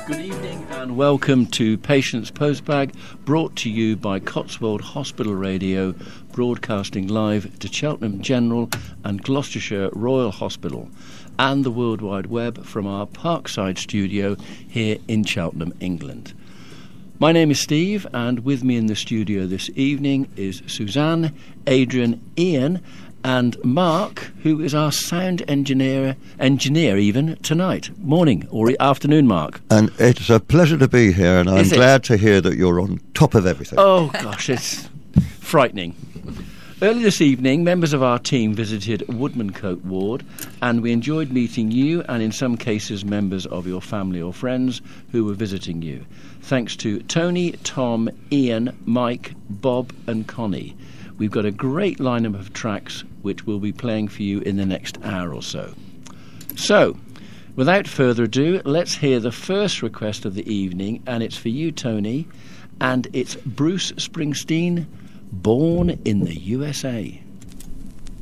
Good evening and welcome to Patients Postbag, brought to you by Cotswold Hospital Radio, broadcasting live to Cheltenham General and Gloucestershire Royal Hospital and the World Wide Web from our Parkside studio here in Cheltenham, England. My name is Steve, and with me in the studio this evening is Suzanne, Adrian, Ian and Mark, who is our sound engineer even tonight. Morning or afternoon, Mark. And it's a pleasure to be here, and I'm glad to hear that you're on top of everything. Oh, gosh, it's frightening. Early this evening, members of our team visited Woodmancote Ward, and we enjoyed meeting you and, in some cases, members of your family or friends who were visiting you. Thanks to Tony, Tom, Ian, Mike, Bob and Connie. We've got a great lineup of tracks which we'll be playing for you in the next hour or so. So, without further ado, let's hear the first request of the evening, and it's for you, Tony, and it's Bruce Springsteen, Born in the USA.